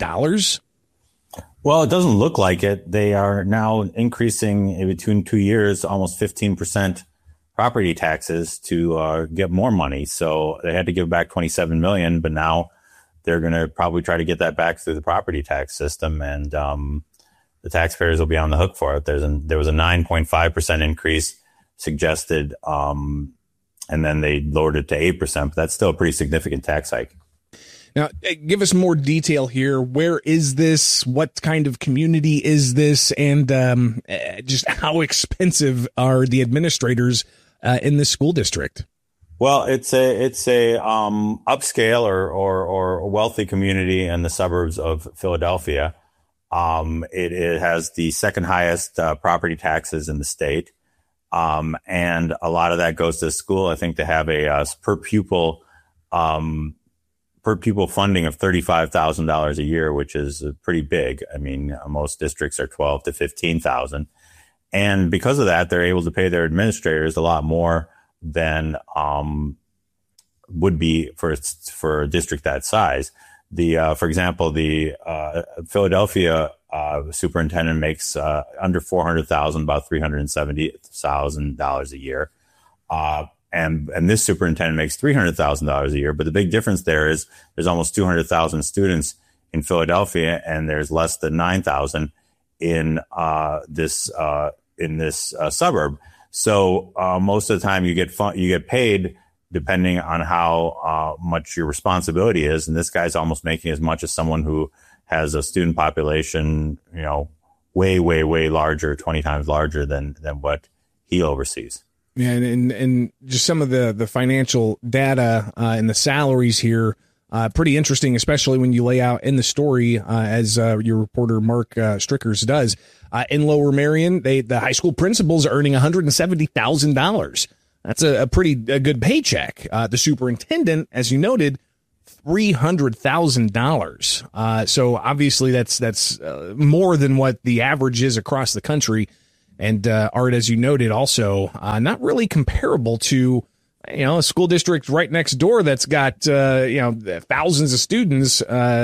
Well, it doesn't look like it. They are now increasing in between 2 years almost 15% property taxes to get more money. So they had to give back $27 million, but now they're going to probably try to get that back through the property tax system, and the taxpayers will be on the hook for it. There was a 9.5% increase suggested, and then they lowered it to 8%, but that's still a pretty significant tax hike. Now, give us more detail here. Where is this? What kind of community is this? And just how expensive are the administrators in this school district? Well, it's a upscale or wealthy community in the suburbs of Philadelphia. It has the second highest property taxes in the state. And a lot of that goes to school. I think they have a per pupil funding of $35,000 a year, which is pretty big. I mean, most districts are $12,000 to $15,000. And because of that, they're able to pay their administrators a lot more than would be for a district that size. For example, the Philadelphia superintendent makes under $400,000, about $370,000 a year, and this superintendent makes $300,000 a year. But the big difference there is there's almost 200,000 students in Philadelphia, and there's less than 9,000 in this suburb. So most of the time you get paid depending on how much your responsibility is. And this guy's almost making as much as someone who has a student population, way, way, way larger, 20 times larger than what he oversees. Yeah, and just some of the financial data and the salaries here, pretty interesting, especially when you lay out in the story, as your reporter Mark Strickers does. In Lower Merion, the high school principals are earning $170,000. That's a pretty good paycheck. The superintendent, as you noted, $300,000. So obviously that's more than what the average is across the country. And Art, as you noted, also not really comparable to, a school district right next door that's got, thousands of students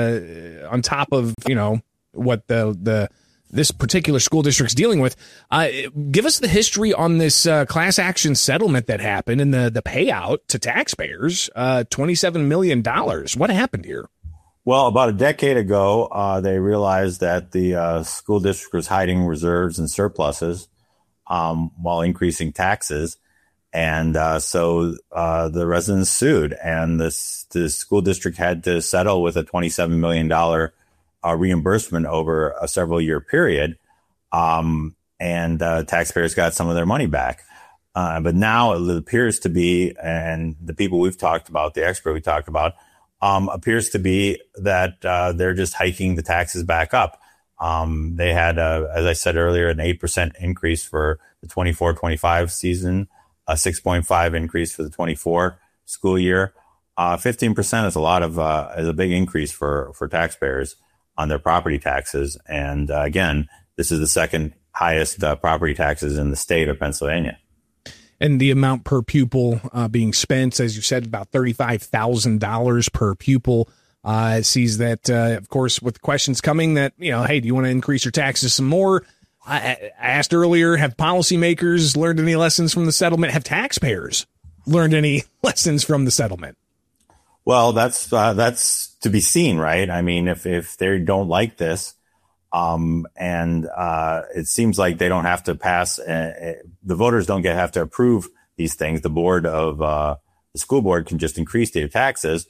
on top of, what this particular school district's dealing with. Give us the history on this class action settlement that happened and the payout to taxpayers, $27 million. What happened here? Well, about a decade ago, they realized that the school district was hiding reserves and surpluses while increasing taxes. And so the residents sued, and the school district had to settle with a $27 million reimbursement over a several-year period. And taxpayers got some of their money back. But now it appears to be, and the people we've talked about, the expert we talked about, appears to be that they're just hiking the taxes back up. They had, as I said earlier, an 8% increase for the 24-25 season, a 6.5 increase for the 24 school year. 15% is is a big increase for taxpayers on their property taxes. And again, this is the second highest property taxes in the state of Pennsylvania. And the amount per pupil being spent, as you said, about $35,000 per pupil. Sees that, of course, with questions coming that, hey, do you want to increase your taxes some more? I asked earlier, have policymakers learned any lessons from the settlement? Have taxpayers learned any lessons from the settlement? Well, that's to be seen, right? I mean, if they don't like this, and it seems like they don't have to pass, the voters don't have to approve these things. The board of the school board can just increase their taxes.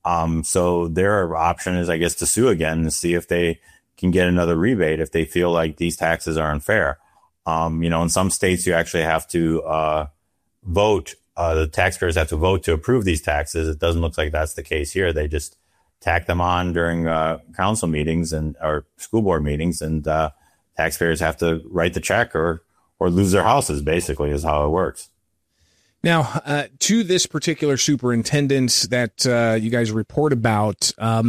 So their option is, I guess, to sue again and see if they can get another rebate if they feel like these taxes are unfair. In some states, you actually have to vote. The taxpayers have to vote to approve these taxes. It doesn't look like that's the case here. They just tack them on during council meetings or school board meetings, and taxpayers have to write the check or lose their houses, basically, is how it works. Now, to this particular superintendent that you guys report about,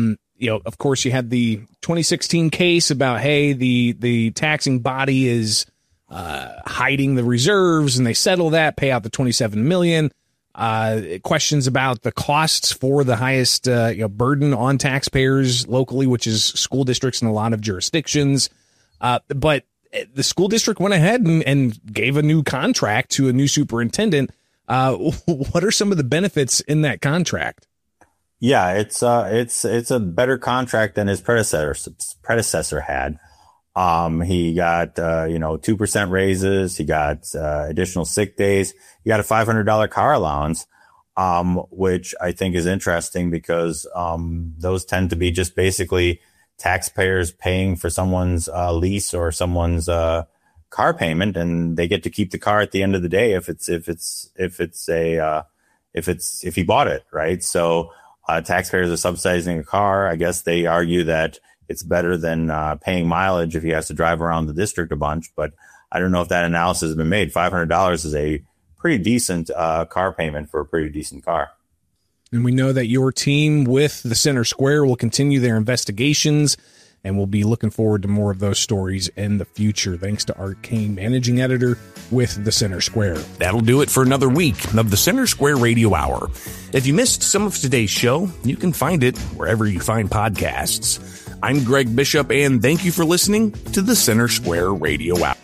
of course, you had the 2016 case about, hey, the taxing body is hiding the reserves, and they settle that, pay out the $27 million. Questions about the costs for the highest burden on taxpayers locally, which is school districts in a lot of jurisdictions. But the school district went ahead and gave a new contract to a new superintendent. What are some of the benefits in that contract? Yeah, it's a better contract than his predecessor had. He got 2% raises. He got additional sick days. He got a $500 car allowance, which I think is interesting because those tend to be just basically taxpayers paying for someone's lease or someone's car payment, and they get to keep the car at the end of the day if he bought it, right? So taxpayers are subsidizing a car. I guess they argue that it's better than paying mileage if he has to drive around the district a bunch, but I don't know if that analysis has been made. $500 is a pretty decent car payment for a pretty decent car. And we know that your team with the Center Square will continue their investigations, and we'll be looking forward to more of those stories in the future. Thanks to Art Kane, managing editor with the Center Square. That'll do it for another week of the Center Square Radio Hour. If you missed some of today's show, you can find it wherever you find podcasts. I'm Greg Bishop, and thank you for listening to the Center Square Radio Hour.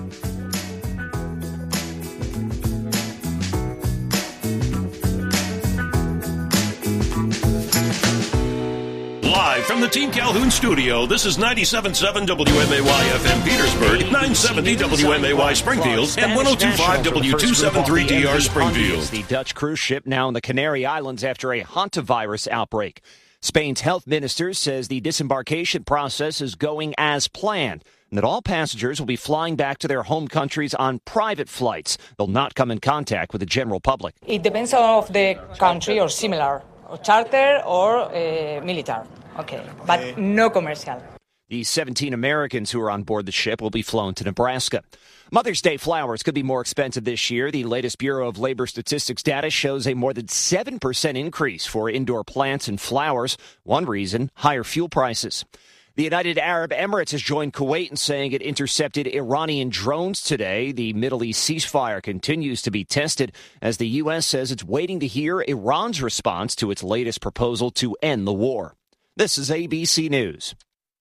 Live from the Team Calhoun studio, this is 97.7 WMAY-FM Petersburg, 970 WMAY Springfield, and 102.5 W273DR Springfield. The Dutch cruise ship now in the Canary Islands after a hantavirus outbreak. Spain's health minister says the disembarkation process is going as planned. and that all passengers will be flying back to their home countries on private flights. They'll not come in contact with the general public. It depends on the country or similar, or charter or military. Okay, but no commercial. The 17 Americans who are on board the ship will be flown to Nebraska. Mother's Day flowers could be more expensive this year. The latest Bureau of Labor Statistics data shows a more than 7% increase for indoor plants and flowers. One reason, higher fuel prices. The United Arab Emirates has joined Kuwait in saying it intercepted Iranian drones today. The Middle East ceasefire continues to be tested as the U.S. says it's waiting to hear Iran's response to its latest proposal to end the war. This is ABC News.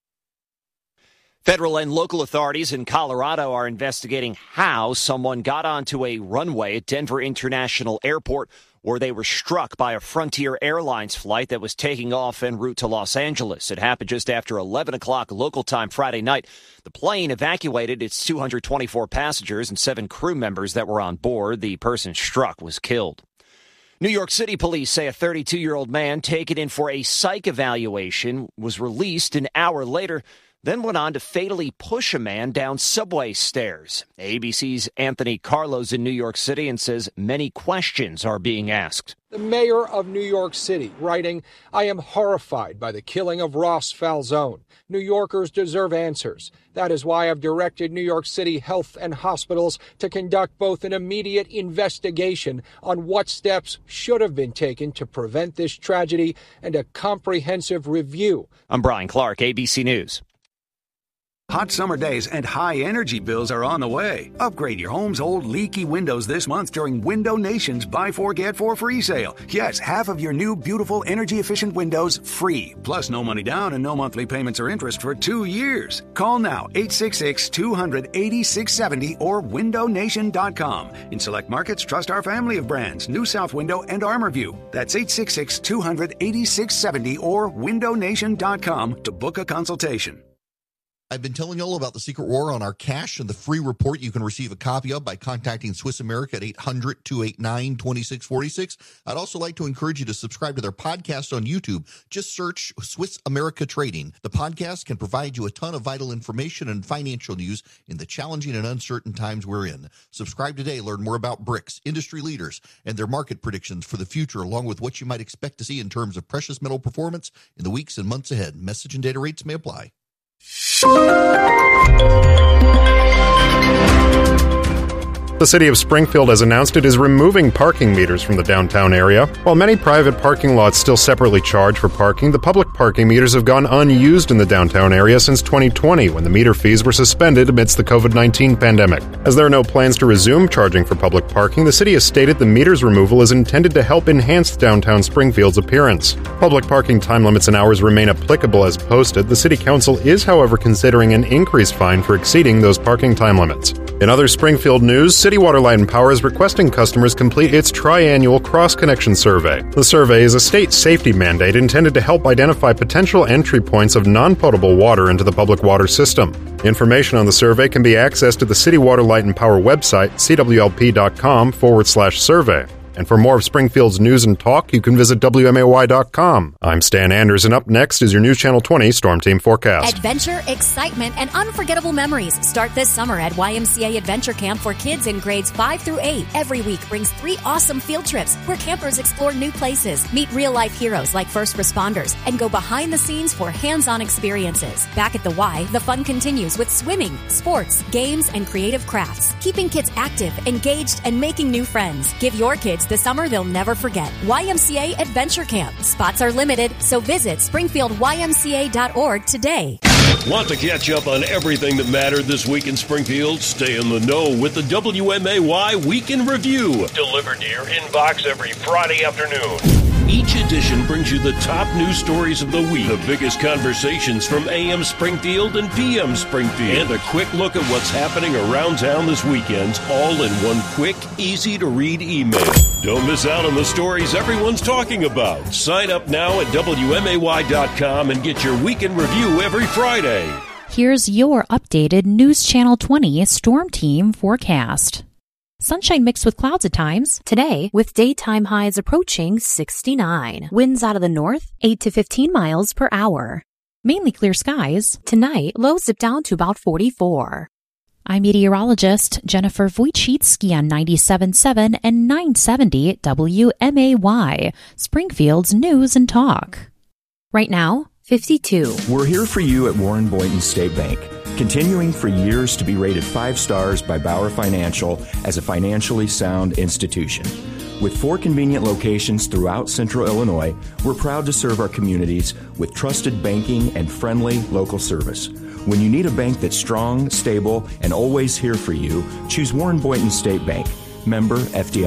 Federal and local authorities in Colorado are investigating how someone got onto a runway at Denver International Airport where they were struck by a Frontier Airlines flight that was taking off en route to Los Angeles. It happened just after 11 o'clock local time Friday night. The plane evacuated its 224 passengers and 7 crew members that were on board. The person struck was killed. New York City police say a 32-year-old man taken in for a psych evaluation was released an hour later, then went on to fatally push a man down subway stairs. ABC's Anthony Carlos in New York City and says many questions are being asked. The mayor of New York City writing, "I am horrified by the killing of Ross Falzone. New Yorkers deserve answers. That is why I've directed New York City Health and Hospitals to conduct both an immediate investigation on what steps should have been taken to prevent this tragedy and a comprehensive review." I'm Brian Clark, ABC News. Hot summer days and high energy bills are on the way. Upgrade your home's old leaky windows this month during Window Nation's Buy 4 Get 4 free sale. Yes, half of your new beautiful energy efficient windows free. Plus no money down and no monthly payments or interest for 2 years. Call now 866-200-8670 or windownation.com. In select markets, trust our family of brands, New South Window and ArmorView. That's 866-200-8670 or windownation.com to book a consultation. I've been telling you all about the Secret War on our cash and the free report you can receive a copy of by contacting Swiss America at 800-289-2646. I'd also like to encourage you to subscribe to their podcast on YouTube. Just search Swiss America Trading. The podcast can provide you a ton of vital information and financial news in the challenging and uncertain times we're in. Subscribe today. Learn more about BRICS, industry leaders, and their market predictions for the future, along with what you might expect to see in terms of precious metal performance in the weeks and months ahead. Message and data rates may apply. The city of Springfield has announced it is removing parking meters from the downtown area. While many private parking lots still separately charge for parking, the public parking meters have gone unused in the downtown area since 2020, when the meter fees were suspended amidst the COVID-19 pandemic. As there are no plans to resume charging for public parking, the city has stated the meters removal is intended to help enhance downtown Springfield's appearance. Public parking time limits and hours remain applicable as posted. The city council is, however, considering an increased fine for exceeding those parking time limits. In other Springfield news, City Water, Light and Power is requesting customers complete its triannual cross-connection survey. The survey is a state safety mandate intended to help identify potential entry points of non-potable water into the public water system. Information on the survey can be accessed at the City Water, Light and Power website, cwlp.com/survey. And for more of Springfield's news and talk, you can visit WMAY.com. I'm Stan Anders, and up next is your News Channel 20 Storm Team Forecast. Adventure, excitement, and unforgettable memories start this summer at YMCA Adventure Camp for kids in grades 5 through 8. Every week brings 3 awesome field trips where campers explore new places, meet real-life heroes like first responders, and go behind the scenes for hands-on experiences. Back at the Y, the fun continues with swimming, sports, games, and creative crafts, keeping kids active, engaged, and making new friends. Give your kids the summer they'll never forget. YMCA Adventure Camp. Spots are limited, so visit springfieldymca.org today. Want to catch up on everything that mattered this week in Springfield? Stay in the know with the WMAY Week in Review, delivered to your inbox every Friday afternoon. Each edition brings you the top news stories of the week, the biggest conversations from AM Springfield and PM Springfield, and a quick look at what's happening around town this weekend, all in one quick, easy-to-read email. Don't miss out on the stories everyone's talking about. Sign up now at WMAY.com and get your Week in Review every Friday. Here's your updated News Channel 20 Storm Team forecast. Sunshine mixed with clouds at times. Today, with daytime highs approaching 69. Winds out of the north, 8 to 15 miles per hour. Mainly clear skies. Tonight, lows dip down to about 44. I'm meteorologist Jennifer Wojcicki on 97.7 and 970 WMAY, Springfield's News and Talk. Right now, 52. We're here for you at Warren Boynton State Bank, continuing for years to be rated 5 stars by Bauer Financial as a financially sound institution. With 4 convenient locations throughout Central Illinois, we're proud to serve our communities with trusted banking and friendly local service. When you need a bank that's strong, stable, and always here for you, choose Warren Boynton State Bank. Member FDIC.